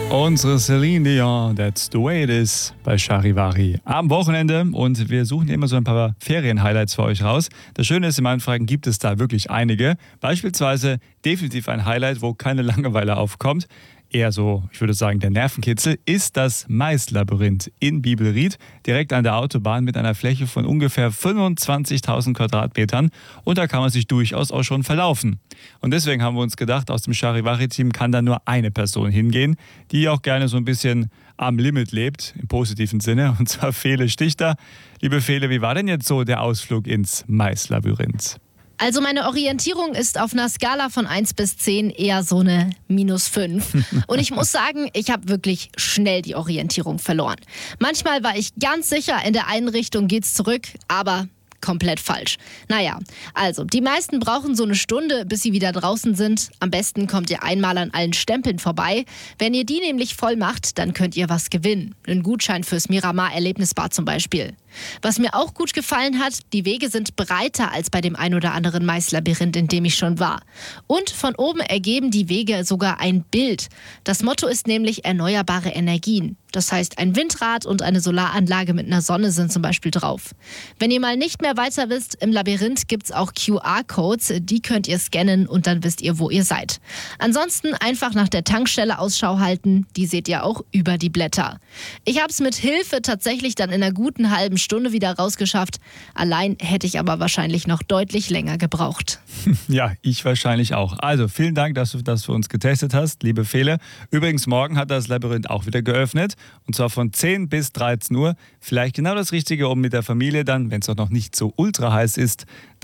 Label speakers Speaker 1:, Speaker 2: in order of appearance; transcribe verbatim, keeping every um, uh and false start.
Speaker 1: Unsere Celine Dion, That's the way it is, bei Charivari am Wochenende. Und wir suchen immer so ein paar Ferien-Highlights für euch raus. Das Schöne ist, in meinen Fragen gibt es da wirklich einige. Beispielsweise definitiv ein Highlight, wo keine Langeweile aufkommt. Eher so, ich würde sagen, der Nervenkitzel ist das Maislabyrinth in Bibelried, direkt an der Autobahn mit einer Fläche von ungefähr fünfundzwanzigtausend Quadratmetern. Und da kann man sich durchaus auch schon verlaufen. Und deswegen haben wir uns gedacht, aus dem Charivari-Team kann da nur eine Person hingehen, die auch gerne so ein bisschen am Limit lebt, im positiven Sinne, und zwar Fele Stichter. Liebe Fele, wie war denn jetzt so der Ausflug ins Maislabyrinth?
Speaker 2: Also meine Orientierung ist auf einer Skala von eins bis zehn eher so eine minus fünf. Und ich muss sagen, ich habe wirklich schnell die Orientierung verloren. Manchmal war ich ganz sicher, in der einen Richtung geht's zurück, aber komplett falsch. Naja, also die meisten brauchen so eine Stunde, bis sie wieder draußen sind. Am besten kommt ihr einmal an allen Stempeln vorbei. Wenn ihr die nämlich voll macht, dann könnt ihr was gewinnen. Einen Gutschein fürs Miramar Erlebnisbad zum Beispiel. Was mir auch gut gefallen hat, die Wege sind breiter als bei dem ein oder anderen Maislabyrinth, in dem ich schon war. Und von oben ergeben die Wege sogar ein Bild. Das Motto ist nämlich erneuerbare Energien. Das heißt, ein Windrad und eine Solaranlage mit einer Sonne sind zum Beispiel drauf. Wenn ihr mal nicht mehr weiter wisst, im Labyrinth gibt's auch Q R-Codes. Die könnt ihr scannen und dann wisst ihr, wo ihr seid. Ansonsten einfach nach der Tankstelle Ausschau halten. Die seht ihr auch über die Blätter. Ich habe es mit Hilfe tatsächlich dann in einer guten halben Stunde wieder rausgeschafft. Allein hätte ich aber wahrscheinlich noch deutlich länger gebraucht.
Speaker 1: Ja, ich wahrscheinlich auch. Also vielen Dank, dass du das für uns getestet hast, liebe Fele. Übrigens, morgen hat das Labyrinth auch wieder geöffnet. Und zwar von zehn bis dreizehn Uhr. Vielleicht genau das Richtige, um mit der Familie dann, wenn es auch noch nicht so ultra heiß ist,